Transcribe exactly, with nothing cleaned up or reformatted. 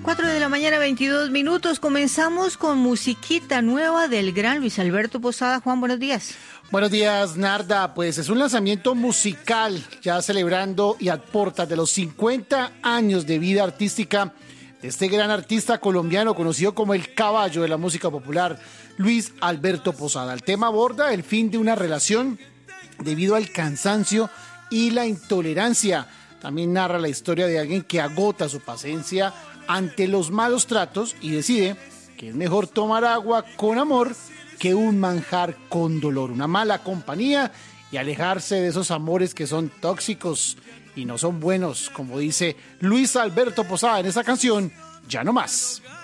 cuatro de la mañana, veintidós minutos. Comenzamos con musiquita nueva del gran Luis Alberto Posada. Juan, buenos días. Buenos días, Narda. Pues es un lanzamiento musical, ya celebrando y a portas de los cincuenta años de vida artística de este gran artista colombiano conocido como el caballo de la música popular, Luis Alberto Posada. El tema aborda el fin de una relación debido al cansancio y la intolerancia. También narra la historia de alguien que agota su paciencia ante los malos tratos y decide que es mejor tomar agua con amor que un manjar con dolor, una mala compañía, y alejarse de esos amores que son tóxicos y no son buenos, como dice Luis Alberto Posada en esa canción, Ya no más.